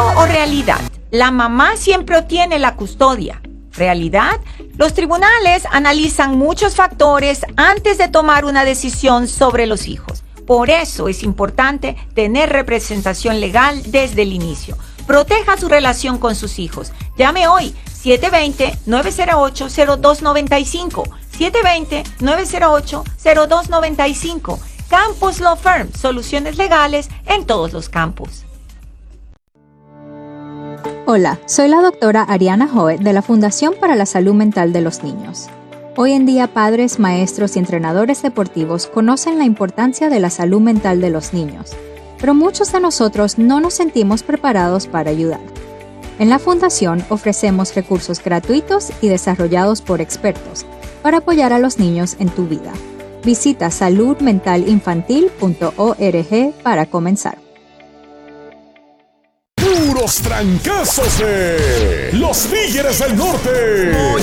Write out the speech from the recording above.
o realidad? La mamá siempre obtiene la custodia. Realidad, los tribunales analizan muchos factores antes de tomar una decisión sobre los hijos. Por eso es importante tener representación legal desde el inicio. Proteja su relación con sus hijos. Llame hoy 720-908-0295. 720-908-0295. Campus Law Firm, soluciones legales en todos los campus. Hola, soy la doctora Ariana Hoe de la Fundación para la Salud Mental de los Niños. Hoy en día, padres, maestros y entrenadores deportivos conocen la importancia de la salud mental de los niños, pero muchos de nosotros no nos sentimos preparados para ayudar. En la Fundación ofrecemos recursos gratuitos y desarrollados por expertos para apoyar a los niños en tu vida. Visita saludmentalinfantil.org para comenzar. ¡Puros trancazos de los Tigres del Norte!